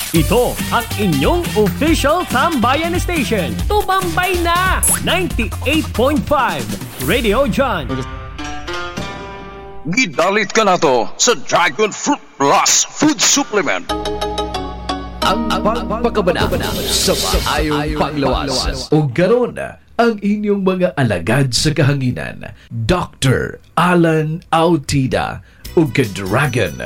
Ito ang inyong official Tambayan Station. Tumambay na! 98.5 Radio John. Gidalit ka na to sa Dragon Fruit Plus Food Supplement. Ang pagpakabana sa maayong panglawas. O garon ang inyong mga alagad sa kahanginan. Dr. Alan Autida o Dragon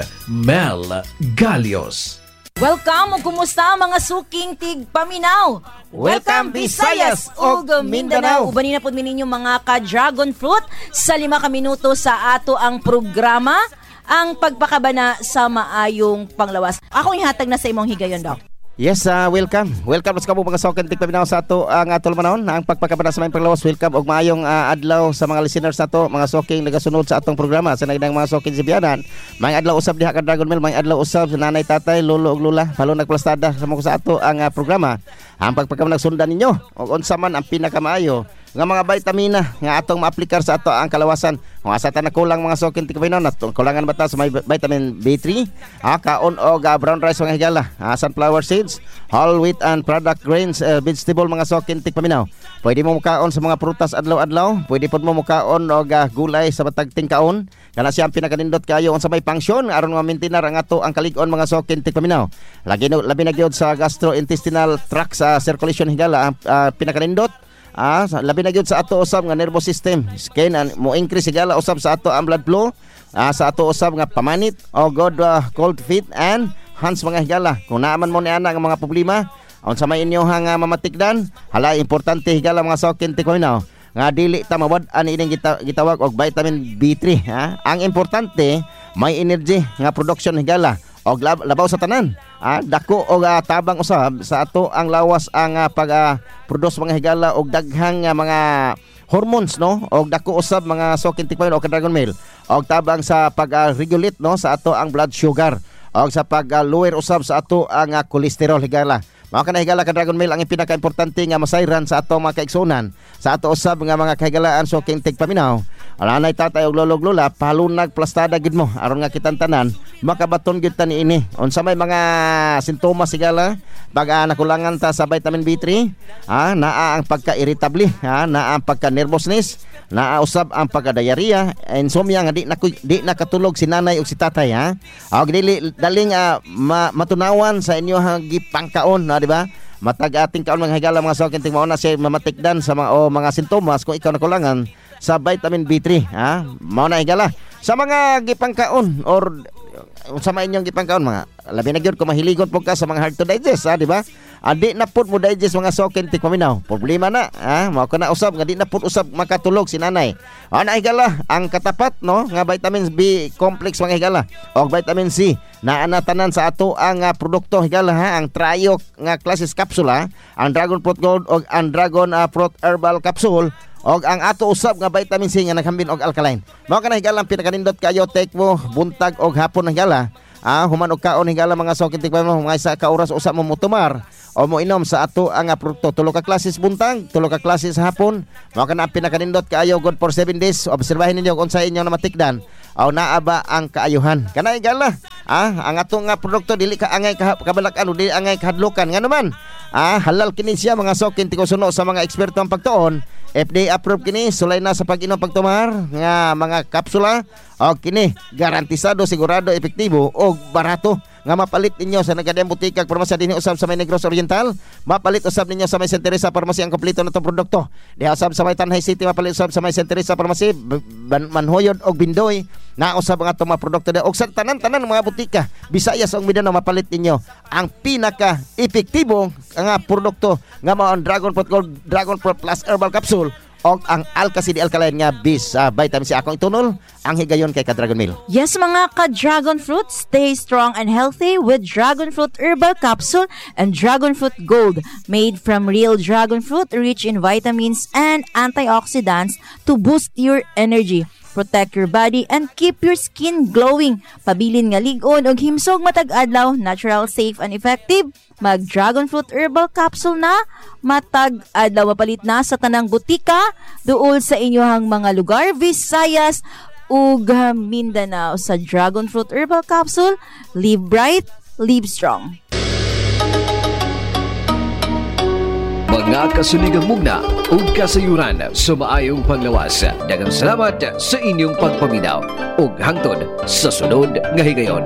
Mel Galios. Welcome o kumusta mga suking tig paminaw. Welcome Visayas ug Mindanao. Ubanin na po ninyo mga ka-dragon fruit sa 5 minuto sa ato ang programa, ang pagpakabana sa maayong panglawas. Ako ihatag na sa imong higayon, Doc. Yes, welcome. Welcome sa kamo mga soken tig paminaw sa ato ang atol manahon ang pagpakabana sa maayong panglawas. Welcome og maayong adlaw sa mga listeners nato, mga soking nagasunod sa atong programa sa nagdang mga soking sibiyanan. May adlaw usab diha ka Dragon Mel, may adlaw usab sa nanay, tatay, lolo ug lola, palo nagplastada sa ato ang programa. Ang pagpakabana sundan ninyo og unsa man ang pinakamaayo nga mga vitamina nga atong maaplikar sa ato ang kalawasan. Kung asa ta nakulang mga sokin tig paminaw, kulangan bata sa may vitamin B3, kaon og brown rice mga higala, sunflower seeds, whole wheat and product grains, vegetable mga sokin tig paminaw. Pwede mo mukaon sa mga prutas adlaw-adlaw, pwede pod mo mukaon og gulay sa matag tingkaon. Kana siya ang pinakanindot kayo unsa may pangsyon aron ma-maintain ang ato ang kalig-on mga sokin tig paminaw. Labi na gyud sa gastrointestinal tract sa circulation higala ang pinakanindot. Labi na gyud sa ato usab nga nervous system, skin and mo increase higala usab sa ato ang blood flow, sa ato usab nga pamanit o good cold feet and hands mga higala. Kung naaman mo ni ana nga mga problema unsa may inyo nga mamatikdan, hala importante higala mga sokin tig paminaw nga dili ta mawad-an ining gitawag og vitamin B3. Ang importante may energy nga production higala og labaw sa tanan. Dako og tabang usab sa ato ang lawas ang pag-produce mga higala og daghang mga hormones, no, og dako usab mga sokin tig paminaw og Dragon Mel og tabang sa pag-regulate, no, sa ato ang blood sugar og sa pag-lower usab sa ato ang cholesterol higala. Mao kana higala ka Dragon Mel ang pinaka-importante nga masayran sa ato mga kaigsunan, sa ato usab nga mga kahigalaan soking tig paminaw. Nanay, tatay ug lolo ug lola, palunag plastada gid mo aron nga kitang tanan makabaton gyud ta niini. Unsa may mga sintomas higala pag nakulangan ta sa vitamin B3, naa ang pagka-irritable, naa ang pagka-nervousness, naa usab ang pagka-diarrhea, insomnia nga di nakatulog si nanay ug si tatay, og dili daling matunawan sa inyo gipangkaon, di ba? Matag ating kaon mga higala mga sokin ting mauna siya mamatikdan sa mga sintomas kung ikaw nakulangan sa vitamin B3, mao na higala sa mga gipangkaon or sa mga inyong gipangkaon mga labi na gyud kung mahiligon po ka sa mga hard to digest, di ba? Di na pud mo digest mga sokin tig paminaw, problema na, mao kana usab nga di na pud usab makatulog si nanay. Na higala ang katapat, no, nga vitamin B complex mga higala og vitamin C na anatanan sa ato ang produkto higala, ang trio nga klases kapsula, ang Dragon Fruit Gold og ang Dragon Fruit Herbal Capsule og ang ato usab nga vitamin C nga naghambin og alkaline. Mao kana higala pinakanindot kayo, take mo buntag og hapon higala. Human og kaon higala mga sokin tig paminaw, mga isa ka oras usab mo mutumar o mo inom sa ato ang produkto. 3 ka klases buntag, 3 ka klases hapon. Mao kana pinakanindot kayo, good for 7 days. Obserbahin ninyo kung unsa inyo na matikdan o naaba ang kaayuhan. Kana higala, ang ato nga produkto dili ka angay kabalakan o dili angay kahadlukan. Nga naman, halal kini siya mga sokin tig suno sa mga eksperto ang pagtuon. FDA approved kini, sulay na sa pag-inom pagtumar nga mga kapsula o kini garantisado, sigurado, epektibo o barato nga mapalit ninyo sa nagadayang butika farmasya dinhi usab sa may Negros Oriental, mapalit usab ninyo sa may Santa Teresa Pharmacy ang kompleto natong produkto. Diha usab sa may Tanhay City, mapalit usab sa may Santa Teresa Pharmacy, Manhoyod og Bindoy, na usab ang atong mga produkto og sa tanan mga butika Visayas ug Mindanao, mapalit ninyo ang pinaka epektibo nga produkto nga mao ang Dragon Fruit Gold, Dragon Fruit Plus Herbal Capsule og ang Alka-CD Alkaline nga bis vitamin C. Akong itunol ang higayon kay ka-Dragon Mel. Yes mga ka-Dragon Fruit, stay strong and healthy with Dragon Fruit Herbal Capsule and Dragon Fruit Gold, made from real dragon fruit, rich in vitamins and antioxidants to boost your energy, protect your body, and keep your skin glowing. Pabilin nga lig-on og himsog matag adlaw, natural, safe, and effective. Mag Dragon Fruit Herbal Capsule na matag adlaw, mapalit na sa tanang butika duol sa inyohang mga lugar, Visayas ug Mindanao. Sa Dragon Fruit Herbal Capsule, live bright, live strong. mga kasuligang mugna o kasayuran sa maayong panglawas. Daghang salamat sa inyong pagpaminaw ug hangtod sa sunod nga higayon.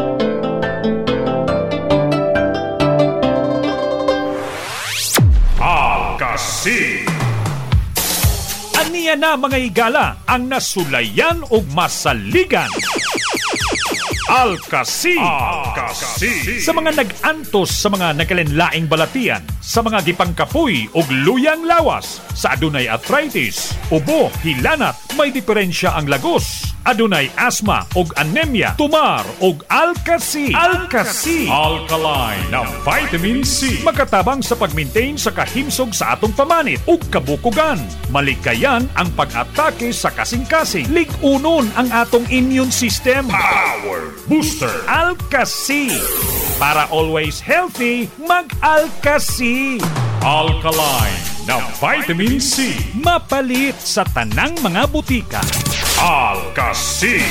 Al-Kasi. Aniya na mga higala ang nasulayan og masaligan. Al-Kasi. Sa mga nag-antos sa mga nakalenlaing balatian, sa mga gipangkapoy og luyang lawas, sa adunay arthritis, ubo, hilanat, may diferensya ang lagos, adunay asthma og anemia, tumar og Al-Kasi. Al-Kasi, alkaline na vitamin C, makatabang sa pag-maintain sa kahimsog sa atong pamanit ug kabukugan. Malikayan ang pag-atake sa kasing-kasing. Lig-unon ang atong immune system. Power Booster Al-Kasi. Para always healthy, mag-Al-Kasi. Alkaline na vitamin C, mapalit sa tanang mga butika. Al-Kasi.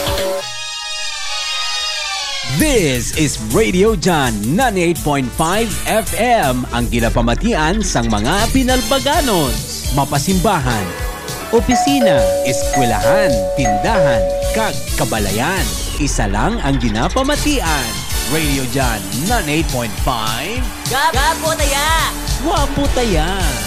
This is Radio John 98.5 FM, ang ginapamatian sang mga pinalbaganon, mapasimbahan, opisina, eskwelahan, tindahan, kag kabalayan. Isa lang ang ginapamatian. Radio John 98.5. Gapo taya! Wapo taya!